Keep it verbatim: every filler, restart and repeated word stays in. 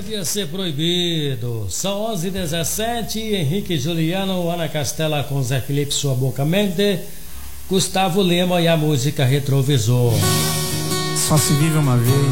Podia ser proibido. São onze e dezessete. Henrique Juliano, Ana Castela com Zé Felipe, Sua Boca Mente, Gustavo Lima e a música Retrovisor. Só se vive uma vez.